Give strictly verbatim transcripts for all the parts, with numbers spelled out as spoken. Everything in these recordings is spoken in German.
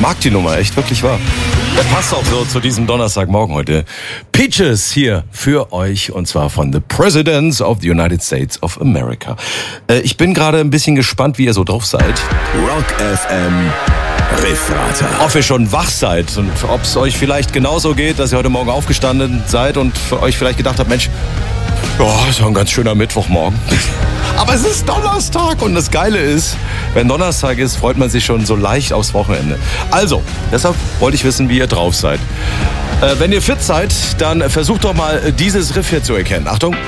mag die Nummer, echt wirklich wahr. Das passt auch so zu diesem Donnerstagmorgen heute. Peaches hier für euch und zwar von The Presidents of the United States of America. Äh, ich bin gerade ein bisschen gespannt, wie ihr so drauf seid. Rock F M Refrater. Ob ihr schon wach seid und ob es euch vielleicht genauso geht, dass ihr heute Morgen aufgestanden seid und für euch vielleicht gedacht habt, Mensch, ja, ist doch ein ganz schöner Mittwochmorgen. Aber es ist Donnerstag und das Geile ist, wenn Donnerstag ist, freut man sich schon so leicht aufs Wochenende. Also, deshalb wollte ich wissen, wie ihr drauf seid. Äh, wenn ihr fit seid, dann versucht doch mal dieses Riff hier zu erkennen. Achtung.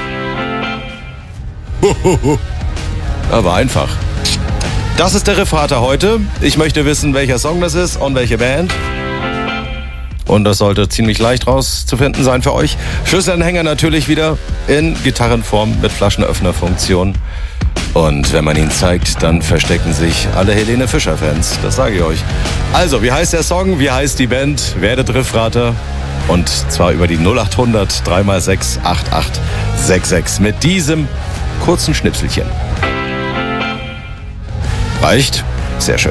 Ja, war einfach. Das ist der Refrater heute. Ich möchte wissen, welcher Song das ist und welche Band. Und das sollte ziemlich leicht rauszufinden sein für euch. Schlüsselanhänger natürlich wieder in Gitarrenform mit Flaschenöffnerfunktion. Und wenn man ihn zeigt, dann verstecken sich alle Helene Fischer-Fans. Das sage ich euch. Also, wie heißt der Song? Wie heißt die Band? Werdet Riffrater. Und zwar über die null acht hundert drei mal sechs acht acht sechs sechs mit diesem kurzen Schnipselchen. Reicht? Sehr schön.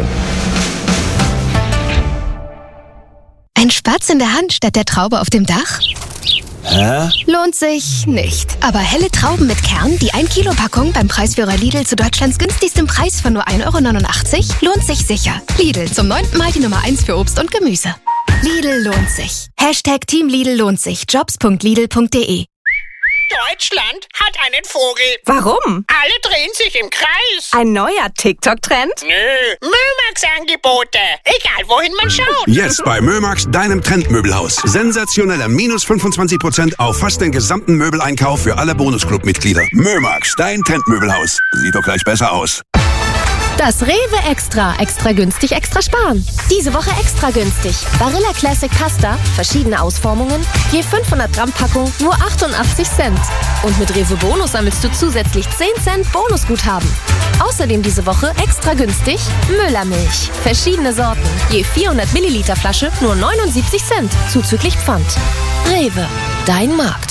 Ein Spatz in der Hand statt der Traube auf dem Dach? Hä? Lohnt sich nicht. Aber helle Trauben mit Kern, die ein Kilo Packung beim Preisführer Lidl zu Deutschlands günstigstem Preis von nur ein Euro neunundachtzig, lohnt sich sicher. Lidl, zum neunten Mal die Nummer eins für Obst und Gemüse. Lidl lohnt sich. Hashtag Team Lidl lohnt sich. Jobs punkt lidl punkt de. Deutschland hat einen Vogel. Warum? Alle drehen sich im Kreis. Ein neuer TikTok-Trend? Nö, Mömax-Angebote. Egal, wohin man schaut. Jetzt bei Mömax, deinem Trendmöbelhaus. Sensationelle minus fünfundzwanzig Prozent auf fast den gesamten Möbeleinkauf für alle Bonusclub-Mitglieder. Mömax, dein Trendmöbelhaus. Sieht doch gleich besser aus. Das Rewe Extra. Extra günstig, extra sparen. Diese Woche extra günstig. Barilla Classic Pasta, verschiedene Ausformungen, je fünfhundert Gramm Packung, nur achtundachtzig Cent. Und mit Rewe Bonus sammelst du zusätzlich zehn Cent Bonusguthaben. Außerdem diese Woche extra günstig Müllermilch. Verschiedene Sorten, je vierhundert Milliliter Flasche, nur neunundsiebzig Cent, zuzüglich Pfand. Rewe, dein Markt.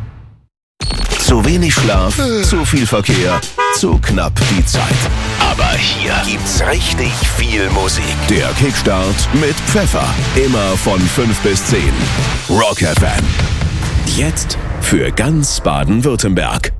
Zu wenig Schlaf, zu viel Verkehr, zu knapp die Zeit. Aber hier gibt's richtig viel Musik. Der Kickstart mit Pfeffer. Immer von fünf bis zehn. Rock F M. Jetzt für ganz Baden-Württemberg.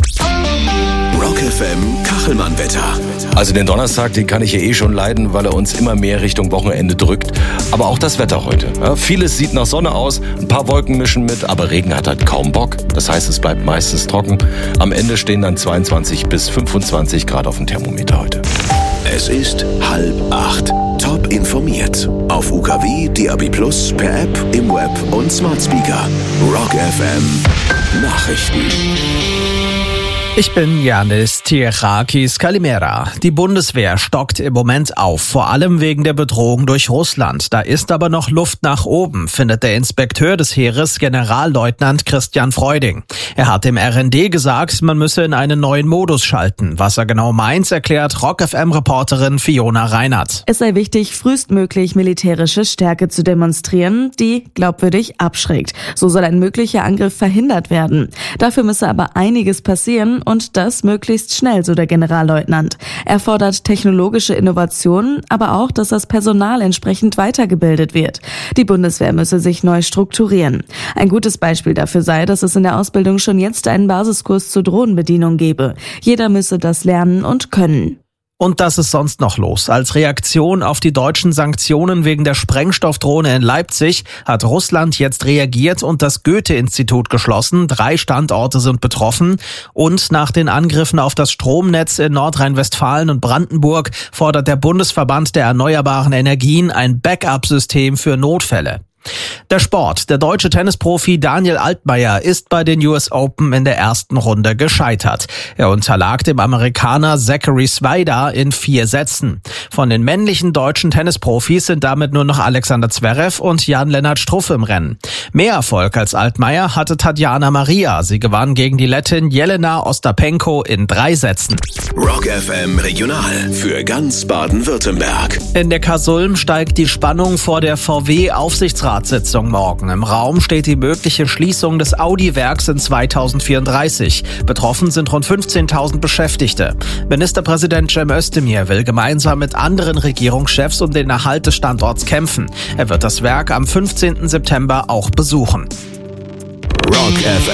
Rock F M Kachelmann-Wetter. Also den Donnerstag, den kann ich ja eh schon leiden, weil er uns immer mehr Richtung Wochenende drückt. Aber auch das Wetter heute. Ja, vieles sieht nach Sonne aus, ein paar Wolken mischen mit, aber Regen hat halt kaum Bock. Das heißt, es bleibt meistens trocken. Am Ende stehen dann zweiundzwanzig bis fünfundzwanzig Grad auf dem Thermometer heute. Es ist halb acht. Top informiert. Auf U K W, D A B plus, per App, im Web und Smart Speaker. Rock F M Nachrichten. Ich bin Yanis Tirakis Kalimera. Die Bundeswehr stockt im Moment auf, vor allem wegen der Bedrohung durch Russland. Da ist aber noch Luft nach oben, findet der Inspekteur des Heeres, Generalleutnant Christian Freuding. Er hat dem R N D gesagt, man müsse in einen neuen Modus schalten. Was er genau meint, erklärt Rock F M-Reporterin Fiona Reinhardt. Es sei wichtig, frühestmöglich militärische Stärke zu demonstrieren, die glaubwürdig abschreckt. So soll ein möglicher Angriff verhindert werden. Dafür müsse aber einiges passieren, und das möglichst schnell, so der Generalleutnant. Er fordert technologische Innovationen, aber auch, dass das Personal entsprechend weitergebildet wird. Die Bundeswehr müsse sich neu strukturieren. Ein gutes Beispiel dafür sei, dass es in der Ausbildung schon jetzt einen Basiskurs zur Drohnenbedienung gebe. Jeder müsse das lernen und können. Und das ist sonst noch los. Als Reaktion auf die deutschen Sanktionen wegen der Sprengstoffdrohne in Leipzig hat Russland jetzt reagiert und das Goethe-Institut geschlossen. Drei Standorte sind betroffen. Und nach den Angriffen auf das Stromnetz in Nordrhein-Westfalen und Brandenburg fordert der Bundesverband der erneuerbaren Energien ein Backup-System für Notfälle. Der Sport. Der deutsche Tennisprofi Daniel Altmaier ist bei den U S Open in der ersten Runde gescheitert. Er unterlag dem Amerikaner Zachary Swider in vier Sätzen. Von den männlichen deutschen Tennisprofis sind damit nur noch Alexander Zverev und Jan-Lennart Struff im Rennen. Mehr Erfolg als Altmaier hatte Tatjana Maria. Sie gewann gegen die Lettin Jelena Ostapenko in drei Sätzen. Rock F M Regional für ganz Baden-Württemberg. In der Kasulm steigt die Spannung vor der V W-Aufsichtsrat Betriebsratssitzung morgen. Im Raum steht die mögliche Schließung des Audi-Werks in zweitausendvierunddreißig. Betroffen sind rund fünfzehntausend Beschäftigte. Ministerpräsident Cem Özdemir will gemeinsam mit anderen Regierungschefs um den Erhalt des Standorts kämpfen. Er wird das Werk am fünfzehnten September auch besuchen. Rock F